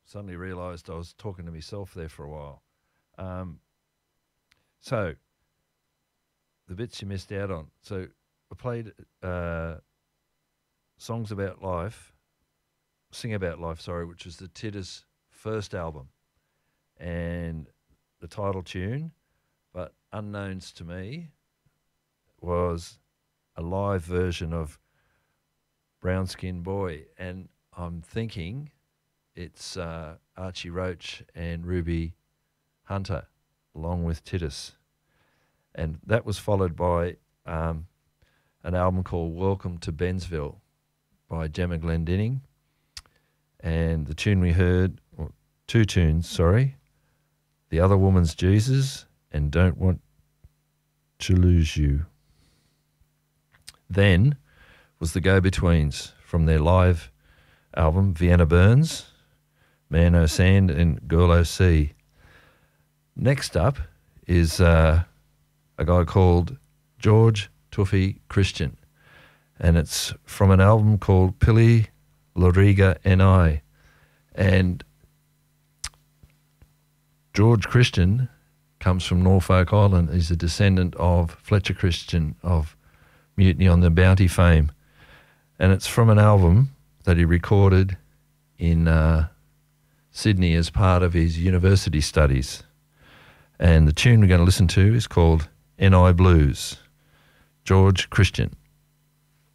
suddenly realised I was talking to myself there for a while. So the bits you missed out on. So I played Songs About Life, Sing About Life, sorry, which was the Titters' first album. And the title tune, but unknowns to me, was a live version of Brown Skin Boy. And I'm thinking it's Archie Roach and Ruby Hunter, along with Titus. And that was followed by an album called Welcome to Bensville by Gemma Glendinning. And the tune we heard, or two tunes, sorry, The Other Woman's Jesus and Don't Want to Lose You. Then was the Go-Betweens from their live album, Vienna Burns, Man O' Sand and Girl O' Sea. Next up is a guy called George Tuffy Christian, and it's from an album called Pili Loriga N.I. And George Christian comes from Norfolk Island. He's a descendant of Fletcher Christian of Mutiny on the Bounty fame. And it's from an album that he recorded in Sydney as part of his university studies. And the tune we're going to listen to is called N.I. Blues, George Christian.